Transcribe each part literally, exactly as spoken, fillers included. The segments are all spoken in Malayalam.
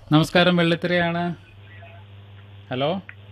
നമസ്കാരം, വെള്ളിത്തിരയാണ്. Hello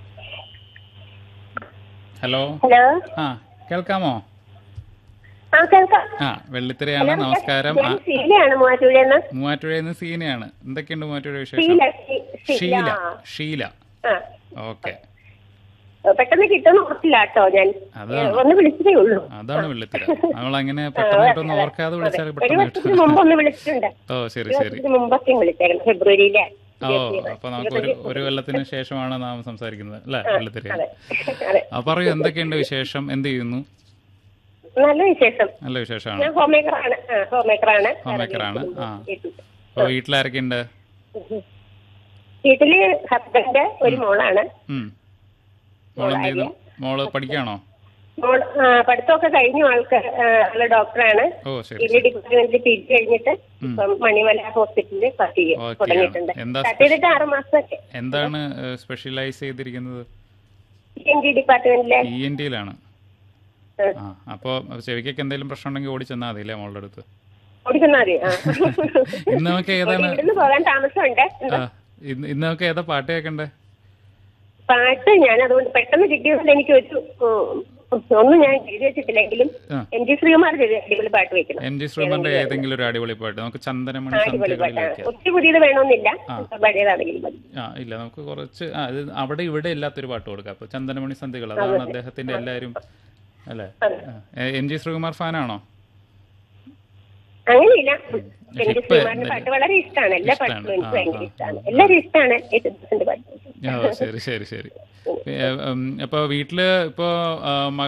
hello hello. ആ കേൾക്കാമോ? ആ കേൾക്കാം. ആ വെള്ളിത്തിരയാണ്. നമസ്കാരം. ആ, ഞാൻ ഷീലയാണ് മൂവാറ്റുപുഴയെന്ന്. മൂവാറ്റുപുഴയിൽ നിന്ന് സീനയാണ്. എന്തൊക്കെയുണ്ട് മൂവാറ്റുപുഴ വിശേഷം? ഷീല ഷീ- ഷീല. ഷീല ഷീല ആ. ഓക്കെ. പെട്ടെന്ന് കിട്ടുന്ന ഓർത്തില്ല കേട്ടോ. ഞാൻ അതാണ് ഒന്ന് വിളിച്ചതേ ഉള്ളൂ. അതാണ് വെള്ളിത്തിര. നമ്മൾ അങ്ങനെ പെട്ടെന്നായിട്ടൊന്നും ഓർക്കാതെ വിളിച്ചാൽ ഒരു പെട്ടെന്ന് വർഷത്തിന് കിട്ടും. മുമ്പ് ഒന്ന് വിളിച്ചിട്ടുണ്ട്. ഓ ശരി ഒരു ശരി. വർഷത്തിന് മുമ്പൊക്കെ വിളിച്ചേക്കണം, ഫെബ്രുവരിയിലെ. ഓ അപ്പൊ നമുക്ക് ഒരു ഒരു കൊല്ലത്തിന് ശേഷമാണ് നാം സംസാരിക്കുന്നത് അല്ലേ? വെള്ളിത്തിര. അതെ അതെ. ആ പറയൂ, എന്തൊക്കെയുണ്ട് വിശേഷം? എന്ത് ചെയ്യുന്നു? നല്ല വിശേഷം. നല്ല വിശേഷമാണ്. ഞാൻ ഹോം മേക്കറാണ്. ആ ഹോം മേക്കറാണ്. ഹോം മേക്കറാണ്. ആ അപ്പൊ വീട്ടിലാരൊക്കെയുണ്ട്? വീട്ടില് ഹസ്ബൻഡ്, ഒരു മോളാണ്. ഉം. മോൾ എന്ത് ചെയ്യുന്നു? മോള് പഠിക്കാണോ? മോൾ ആ, പഠിത്തമൊക്കെ കഴിഞ്ഞു. ആൾക്ക് ആ, ആള് ഡോക്ടറാണ്. ഓ ശരി. ഇതിന്റെ ഡിപ്പാർട്ട്മെന്റിൽ പി ജി കഴിഞ്ഞിട്ട് ഇപ്പം മണിമല ഹോസ്പിറ്റലിൽ വർക്ക് ചെയ്യും. ഓക്കെ. തുടങ്ങിയിട്ടുണ്ട്. എന്താ സ്റ്റാർട്ട് ചെയ്തിട്ട് ആറ് മാസമൊക്കെ. എന്താണ് സ്പെഷ്യലൈസ് ചെയ്തിരിക്കുന്നത്? N G ഡിപ്പാർട്ട്മെന്റിലെ. E N ടിയിലാണ്. ആ അപ്പോൾ ചെവിക്കൊക്കെ എന്തെങ്കിലും പ്രശ്നം ഉണ്ടെങ്കിൽ ഓടി ചെന്നാൽ മതി അല്ലേ മോളുടെ അടുത്ത്? ഓടിച്ചെന്നാ മതി. ആ. ഇന്ന് നമുക്ക് ഏതാണ് ഇവിടുന്ന് പോകാൻ താമസമുണ്ട്. ആ, ഇന്ന് ഇന്ന് നമുക്ക് ഏതാ പാട്ട് കേൾക്കണ്ടേ? പാട്ട് ഞാൻ അതുകൊണ്ട് പെട്ടെന്ന് കിട്ടിയതുകൊണ്ട് എനിക്ക് ഒരു ഉം, ഒന്നും ഞാൻ എഴുതി വെച്ചിട്ടില്ലെങ്കിലും ആ. എൻ ജി ശ്രീകുമാർ ചെയ്ത് അടിപൊളി പാട്ട് വെക്കണം. എം ജി ശ്രീകുമാറിന്റെ ഏതെങ്കിലും ഒരു അടിപൊളി പാട്ട് നമുക്ക് ചന്ദനമണി അടിപൊളി പാട്ട്. സന്ധ്യകളിലേക്ക്. ഒത്തിരി പുതിയത് വേണമെന്നില്ല, പഴയതാണെങ്കിലും മതി. ആ ഇല്ല, നമുക്ക് കുറച്ച് ആ ഇത് അവിടെ ഇവിടെ ഇല്ലാത്തൊരു പാട്ട് കൊടുക്കാം. അപ്പൊ ചന്ദനമണി സന്ധ്യകൾ, അതാണ് അദ്ദേഹത്തിന്റെ എല്ലാവരും അല്ലേ? M G Sreekumar ഫാനാണോ? അങ്ങനെയില്ല, എൻ ജി ശ്രീകുമാറിന്റെ പാട്ട് വളരെ ഇഷ്ടമാണ്. എല്ലാ പാട്ടും എനിക്ക് ഭയങ്കര ഇഷ്ടമാണ്. എല്ലാവരും ഇഷ്ടമാണ് യേശുദാസിന്റെ പാട്ട്. ഓ ശരി ശരി ശരി. അപ്പൊ വീട്ടില് ഇപ്പോ